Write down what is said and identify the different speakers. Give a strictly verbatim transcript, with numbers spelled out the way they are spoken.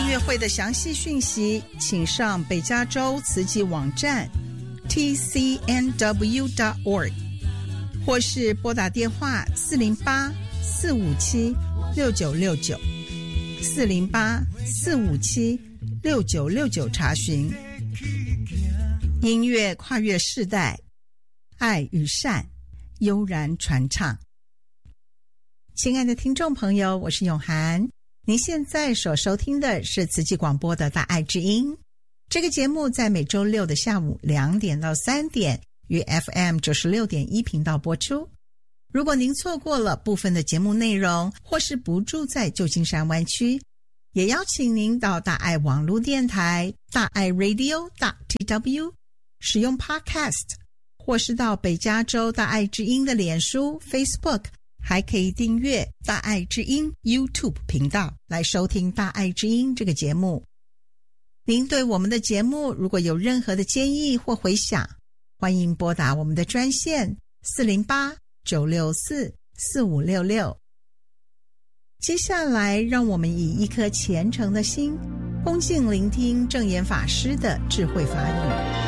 Speaker 1: 乐会的详细讯息，请上北加州慈济网站 T C N W dot org， 或是拨打电话四零八四五七六九六九四零八四五七六九六九查询。音乐跨越世代，爱与善悠然传唱。亲爱的听众朋友，我是永涵，您现在所收听的是慈济广播的大爱之音。这个节目在每周六的下午两点到三点于 F M 九十六点一 频道播出。如果您错过了部分的节目内容，或是不住在旧金山湾区，也邀请您到大爱网络电台大爱 Radio dot T W 使用 Podcast， 或是到北加州大爱之音的脸书 Facebook，还可以订阅大爱之音 YouTube 频道来收听大爱之音这个节目。您对我们的节目如果有任何的建议或回响，欢迎拨打我们的专线四零八九六四四五六六。接下来让我们以一颗虔诚的心恭敬聆听证严法师的智慧法语。